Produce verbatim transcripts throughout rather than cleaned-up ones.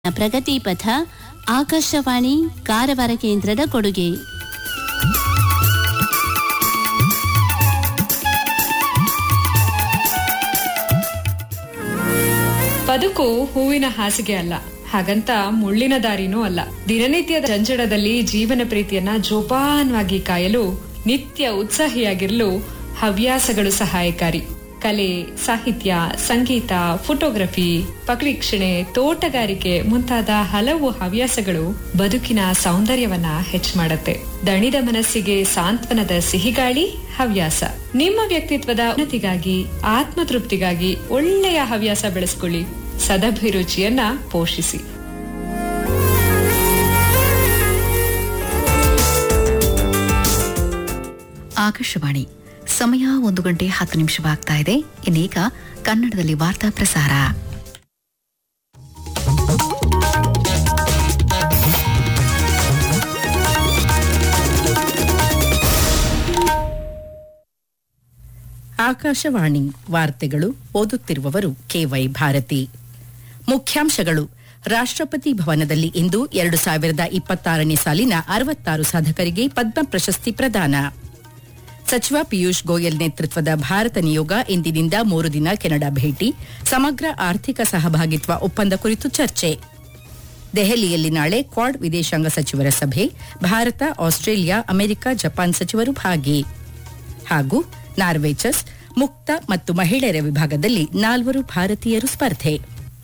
ಪ್ರಗತಿ ಪಥ ಆಕಾಶವಾಣಿ ಕಾರವಾರ ಕೇಂದ್ರದ ಕೊಡುಗೆ. ಬದುಕು ಹೂವಿನ ಹಾಸಿಗೆ ಅಲ್ಲ, ಹಾಗಂತ ಮುಳ್ಳಿನ ದಾರಿನೂ ಅಲ್ಲ. ದಿನನಿತ್ಯದ ಜಂಜಡದಲ್ಲಿ ಜೀವನ ಪ್ರೀತಿಯನ್ನ ಜೋಪಾನವಾಗಿ ಕಾಯಲು, ನಿತ್ಯ ಉತ್ಸಾಹಿಯಾಗಿರಲು ಹವ್ಯಾಸಗಳು ಸಹಾಯಕಾರಿ. ಕಲೆ, ಸಾಹಿತ್ಯ, ಸಂಗೀತ, ಫೋಟೋಗ್ರಫಿ, ಪಕ್ಷಿವೀಕ್ಷಣೆ, ತೋಟಗಾರಿಕೆ ಮುಂತಾದ ಹಲವು ಹವ್ಯಾಸಗಳು ಬದುಕಿನ ಸೌಂದರ್ಯವನ್ನ ಹೆಚ್ಚು ಮಾಡುತ್ತೆ. ದಣಿದ ಮನಸ್ಸಿಗೆ ಸಾಂತ್ವನದ ಸಿಹಿಗಾಳಿ ಹವ್ಯಾಸ. ನಿಮ್ಮ ವ್ಯಕ್ತಿತ್ವದ ಉನ್ನತಿಗಾಗಿ, ಆತ್ಮತೃಪ್ತಿಗಾಗಿ ಒಳ್ಳೆಯ ಹವ್ಯಾಸ ಬೆಳೆಸ್ಕೊಳ್ಳಿ. ಸದಭಿರುಚಿಯನ್ನ ಪೋಷಿಸಿ. ಆಕಾಶವಾಣಿ ಸಮಯ ಒಂದು ಗಂಟೆ ಹತ್ತು ನಿಮಿಷವಾಗ್ತಾ ಇದೆ. ಇನ್ನೀಗ ಕನ್ನಡದಲ್ಲಿ ವಾರ್ತಾ ಪ್ರಸಾರ. ಆಕಾಶವಾಣಿ ವಾರ್ತೆಗಳು, ಓದುತ್ತಿರುವವರು ಕೆವೈ ಭಾರತಿ. ಮುಖ್ಯಾಂಶಗಳು: ರಾಷ್ಟ್ರಪತಿ ಭವನದಲ್ಲಿ ಇಂದು ಎರಡು ಸಾವಿರದ ಇಪ್ಪತ್ತಾರನೇ ಸಾಲಿನ ಅರವತ್ತಾರು ಸಾಧಕರಿಗೆ ಪದ್ಮ ಪ್ರಶಸ್ತಿ ಪ್ರದಾನ. ಸಚಿವ ಪಿಯೂಷ್ ಗೋಯಲ್ ನೇತೃತ್ವದ ಭಾರತ ನಿಯೋಗ ಇಂದಿನಿಂದ ಮೂರು ದಿನ ಕೆನಡಾ ಭೇಟಿ. ಸಮಗ್ರ ಆರ್ಥಿಕ ಸಹಭಾಗಿತ್ವ ಒಪ್ಪಂದ ಕುರಿತು ಚರ್ಚೆ. ದೆಹಲಿಯಲ್ಲಿ ನಾಳೆ ಕ್ವಾಡ್ ವಿದೇಶಾಂಗ ಸಚಿವರ ಸಭೆ. ಭಾರತ, ಆಸ್ಟ್ರೇಲಿಯಾ, ಅಮೆರಿಕ, ಜಪಾನ್ ಸಚಿವರು ಭಾಗಿ. ಹಾಗೂ ನಾರ್ವೆ ಚೆಸ್ ಮುಕ್ತ ಮತ್ತು ಮಹಿಳೆಯರ ವಿಭಾಗದಲ್ಲಿ ನಾಲ್ವರು ಭಾರತೀಯರು ಸ್ಪರ್ಧೆ.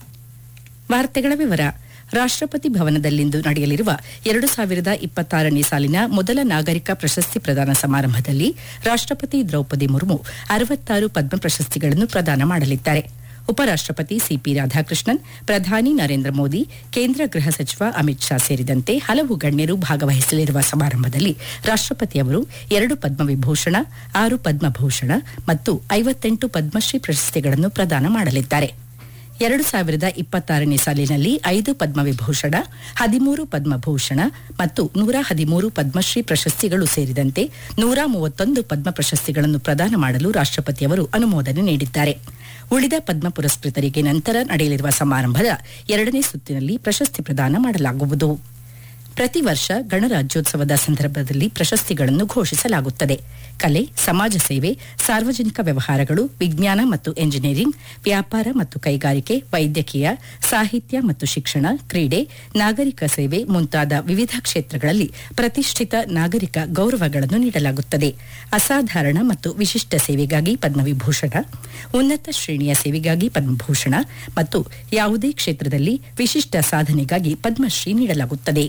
ವಾರ್ತೆಗಳ ವಿವರ. ರಾಷ್ಟ್ರಪತಿ ಭವನದಲ್ಲಿಂದು ನಡೆಯಲಿರುವ ಎರಡು ಸಾವಿರದ ಇಪ್ಪತ್ತಾರನೇ ಸಾಲಿನ ಮೊದಲ ನಾಗರಿಕ ಪ್ರಶಸ್ತಿ ಪ್ರದಾನ ಸಮಾರಂಭದಲ್ಲಿ ರಾಷ್ಟ್ರಪತಿ ದ್ರೌಪದಿ ಮುರ್ಮು ಅರವತ್ತಾರು ಪದ್ಮ ಪ್ರಶಸ್ತಿಗಳನ್ನು ಪ್ರದಾನ ಮಾಡಲಿದ್ದಾರೆ. ಉಪರಾಷ್ಟ್ರಪತಿ ಸಿಪಿ ರಾಧಾಕೃಷ್ಣನ್, ಪ್ರಧಾನಿ ನರೇಂದ್ರ ಮೋದಿ, ಕೇಂದ್ರ ಗೃಹ ಸಚಿವ ಅಮಿತ್ ಶಾ ಸೇರಿದಂತೆ ಹಲವು ಗಣ್ಯರು ಭಾಗವಹಿಸಲಿರುವ ಸಮಾರಂಭದಲ್ಲಿ ರಾಷ್ಟ್ರಪತಿ ಅವರು ಎರಡು ಪದ್ಮವಿಭೂಷಣ, ಆರು ಪದ್ಮಭೂಷಣ ಮತ್ತು ಐವತ್ತೆಂಟು ಪದ್ಮಶ್ರೀ ಪ್ರಶಸ್ತಿಗಳನ್ನು ಪ್ರದಾನ ಮಾಡಲಿದ್ದಾರೆ. ಎರಡು ಸಾವಿರದ ಇಪ್ಪತ್ತಾರನೇ ಸಾಲಿನಲ್ಲಿ ಐದು ಪದ್ಮವಿಭೂಷಣ, ಹದಿಮೂರು ಪದ್ಮಭೂಷಣ ಮತ್ತು ನೂರ ಹದಿಮೂರು ಪದ್ಮಶ್ರೀ ಪ್ರಶಸ್ತಿಗಳು ಸೇರಿದಂತೆ ನೂರ ಮೂವತ್ತೊಂದು ಪದ್ಮ ಪ್ರಶಸ್ತಿಗಳನ್ನು ಪ್ರದಾನ ಮಾಡಲು ರಾಷ್ಟ್ರಪತಿಯವರು ಅನುಮೋದನೆ ನೀಡಿದ್ದಾರೆ. ಉಳಿದ ಪದ್ಮ ಪುರಸ್ಕೃತರಿಗೆ ನಂತರ ನಡೆಯಲಿರುವ ಸಮಾರಂಭದ ಎರಡನೇ ಸುತ್ತಿನಲ್ಲಿ ಪ್ರಶಸ್ತಿ ಪ್ರದಾನ ಮಾಡಲಾಗುವುದು. ಪ್ರತಿ ವರ್ಷ ಗಣರಾಜ್ಯೋತ್ಸವದ ಸಂದರ್ಭದಲ್ಲಿ ಪ್ರಶಸ್ತಿಗಳನ್ನು ಘೋಷಿಸಲಾಗುತ್ತದೆ. ಕಲೆ, ಸಮಾಜ ಸೇವೆ, ಸಾರ್ವಜನಿಕ ವ್ಯವಹಾರಗಳು, ವಿಜ್ಞಾನ ಮತ್ತು ಎಂಜಿನಿಯರಿಂಗ್, ವ್ಯಾಪಾರ ಮತ್ತು ಕೈಗಾರಿಕೆ, ವೈದ್ಯಕೀಯ, ಸಾಹಿತ್ಯ ಮತ್ತು ಶಿಕ್ಷಣ, ಕ್ರೀಡೆ, ನಾಗರಿಕ ಸೇವೆ ಮುಂತಾದ ವಿವಿಧ ಕ್ಷೇತ್ರಗಳಲ್ಲಿ ಪ್ರತಿಷ್ಠಿತ ನಾಗರಿಕ ಗೌರವಗಳನ್ನು ನೀಡಲಾಗುತ್ತದೆ. ಅಸಾಧಾರಣ ಮತ್ತು ವಿಶಿಷ್ಟ ಸೇವೆಗಾಗಿ ಪದ್ಮವಿಭೂಷಣ, ಉನ್ನತ ಶ್ರೇಣಿಯ ಸೇವೆಗಾಗಿ ಪದ್ಮಭೂಷಣ ಮತ್ತು ಯಾವುದೇ ಕ್ಷೇತ್ರದಲ್ಲಿ ವಿಶಿಷ್ಟ ಸಾಧನೆಗಾಗಿ ಪದ್ಮಶ್ರೀ ನೀಡಲಾಗುತ್ತದೆ.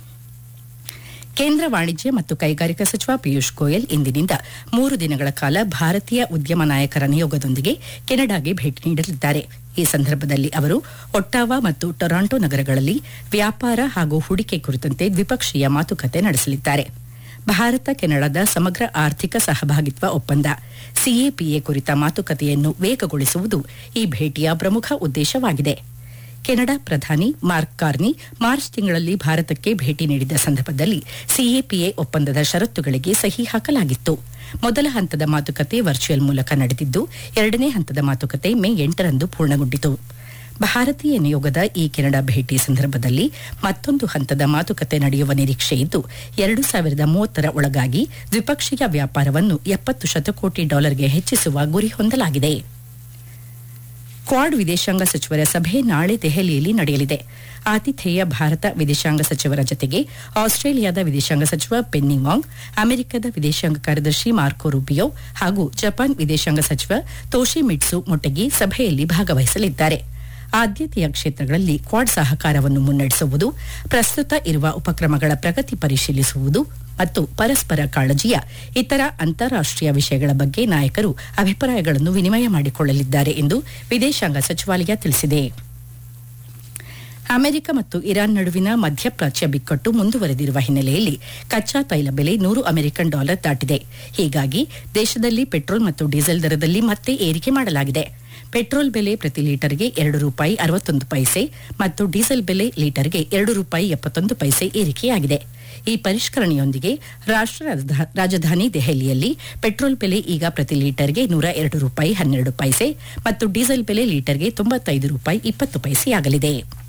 ಕೇಂದ್ರ ವಾಣಿಜ್ಯ ಮತ್ತು ಕೈಗಾರಿಕಾ ಸಚಿವ ಪಿಯೂಷ್ ಗೋಯಲ್ ಇಂದಿನಿಂದ ಮೂರು ದಿನಗಳ ಕಾಲ ಭಾರತೀಯ ಉದ್ಯಮ ನಾಯಕರ ನಿಯೋಗದೊಂದಿಗೆ ಕೆನಡಾಗೆ ಭೇಟಿ ನೀಡಲಿದ್ದಾರೆ. ಈ ಸಂದರ್ಭದಲ್ಲಿ ಅವರು ಒಟ್ಟಾವಾ ಮತ್ತು ಟೊರಾಂಟೊ ನಗರಗಳಲ್ಲಿ ವ್ಯಾಪಾರ ಹಾಗೂ ಹೂಡಿಕೆ ಕುರಿತಂತೆ ದ್ವಿಪಕ್ಷೀಯ ಮಾತುಕತೆ ನಡೆಸಲಿದ್ದಾರೆ. ಭಾರತ ಕೆನಡಾದ ಸಮಗ್ರ ಆರ್ಥಿಕ ಸಹಭಾಗಿತ್ವ ಒಪ್ಪಂದ ಸಿಎಪಿಎ ಕುರಿತ ಮಾತುಕತೆಯನ್ನು ವೇಗಗೊಳಿಸುವುದು ಈ ಭೇಟಿಯ ಪ್ರಮುಖ ಉದ್ದೇಶವಾಗಿದೆ. ಕೆನಡಾ ಪ್ರಧಾನಿ ಮಾರ್ಕ್ ಕಾರ್ನಿ ಮಾರ್ಚ್ ತಿಂಗಳಲ್ಲಿ ಭಾರತಕ್ಕೆ ಭೇಟಿ ನೀಡಿದ ಸಂದರ್ಭದಲ್ಲಿ ಸಿಎಪಿಎ ಒಪ್ಪಂದದ ಷರತ್ತುಗಳಿಗೆ ಸಹಿ ಹಾಕಲಾಗಿತ್ತು. ಮೊದಲ ಹಂತದ ಮಾತುಕತೆ ವರ್ಚುವಲ್ ಮೂಲಕ ನಡೆದಿದ್ದು, ಎರಡನೇ ಹಂತದ ಮಾತುಕತೆ ಮೇ ಎಂಟರಂದು ಪೂರ್ಣಗೊಂಡಿತು. ಭಾರತೀಯ ನಿಯೋಗದ ಈ ಕೆನಡಾ ಭೇಟಿ ಸಂದರ್ಭದಲ್ಲಿ ಮತ್ತೊಂದು ಹಂತದ ಮಾತುಕತೆ ನಡೆಯುವ ನಿರೀಕ್ಷೆ ಇದ್ದು, ಎರಡು ಸಾವಿರದ ಮೂವತ್ತರ ಒಳಗಾಗಿ ದ್ವಿಪಕ್ಷೀಯ ವ್ಯಾಪಾರವನ್ನು ಎಪ್ಪತ್ತು ಶತಕೋಟಿ ಡಾಲರ್ಗೆ ಹೆಚ್ಚಿಸುವ ಗುರಿ ಹೊಂದಲಾಗಿದೆ. ಕ್ವಾಡ್ ವಿದೇಶಾಂಗ ಸಚಿವರ ಸಭೆ ನಾಳೆ ದೆಹಲಿಯಲ್ಲಿ ನಡೆಯಲಿದೆ. ಆತಿಥೇಯ ಭಾರತ ವಿದೇಶಾಂಗ ಸಚಿವರ ಜತೆಗೆ ಆಸ್ಟ್ರೇಲಿಯಾದ ವಿದೇಶಾಂಗ ಸಚಿವ ಪೆನ್ನಿ ವಾಂಗ್, ಅಮೆರಿಕದ ವಿದೇಶಾಂಗ ಕಾರ್ಯದರ್ಶಿ ಮಾರ್ಕೊ ರೂಬಿಯೋ ಹಾಗೂ ಜಪಾನ್ ವಿದೇಶಾಂಗ ಸಚಿವ ತೋಶಿಮಿಟ್ಸು ಮೊಟೆಗಿ ಸಭೆಯಲ್ಲಿ ಭಾಗವಹಿಸಲಿದ್ದಾರೆ. ಆದ್ಯತೆಯ ಕ್ಷೇತ್ರಗಳಲ್ಲಿ ಕ್ವಾಡ್ ಸಹಕಾರವನ್ನು ಮುನ್ನಡೆಸುವುದು, ಪ್ರಸ್ತುತ ಇರುವ ಉಪಕ್ರಮಗಳ ಪ್ರಗತಿ ಪರಿಶೀಲಿಸುವುದು ಮತ್ತು ಪರಸ್ಪರ ಕಾಳಜಿಯ ಇತರ ಅಂತಾರಾಷ್ಟೀಯ ವಿಷಯಗಳ ಬಗ್ಗೆ ನಾಯಕರು ಅಭಿಪ್ರಾಯಗಳನ್ನು ವಿನಿಮಯ ಮಾಡಿಕೊಳ್ಳಲಿದ್ದಾರೆ ಎಂದು ವಿದೇಶಾಂಗ ಸಚಿವಾಲಯ ತಿಳಿಸಿದೆ. ಅಮೆರಿಕ ಮತ್ತು ಇರಾನ್ ನಡುವಿನ ಮಧ್ಯಪ್ರಾಚ್ಯ ಬಿಕ್ಕಟ್ಟು ಮುಂದುವರೆದಿರುವ ಹಿನ್ನೆಲೆಯಲ್ಲಿ ಕಚ್ಚಾ ತೈಲ ಬೆಲೆ ನೂರು ಅಮೆರಿಕನ್ ಡಾಲರ್ ದಾಟಿದೆ. ಹೀಗಾಗಿ ದೇಶದಲ್ಲಿ ಪೆಟ್ರೋಲ್ ಮತ್ತು ಡೀಸೆಲ್ ದರದಲ್ಲಿ ಮತ್ತೆ ಏರಿಕೆ ಮಾಡಲಾಗಿದೆ. ಪೆಟ್ರೋಲ್ ಬೆಲೆ ಪ್ರತಿ ಲೀಟರ್ಗೆ ಎರಡು ರೂಪಾಯಿ ಅರವತ್ತೊಂದು ಪೈಸೆ ಮತ್ತು ಡೀಸೆಲ್ ಬೆಲೆ ಲೀಟರ್ಗೆ ಎರಡು ರೂಪಾಯಿ ಎಪ್ಪತ್ತೊಂದು ಪೈಸೆ ಏರಿಕೆಯಾಗಿದೆ. ಈ ಪರಿಷ್ಕರಣೆಯೊಂದಿಗೆ ರಾಷ್ಟ್ರ ರಾಜಧಾನಿ ದೆಹಲಿಯಲ್ಲಿ ಪೆಟ್ರೋಲ್ ಬೆಲೆ ಈಗ ಪ್ರತಿ ಲೀಟರ್ಗೆ ನೂರ ಎರಡು ರೂಪಾಯಿ ಹನ್ನೆರಡು ಪೈಸೆ ಮತ್ತು ಡೀಸೆಲ್ ಬೆಲೆ ಲೀಟರ್ಗೆ ತೊಂಬತ್ತೈದು ರೂಪಾಯಿ ಇಪ್ಪತ್ತು ಪೈಸೆಯಾಗಲಿದೆ.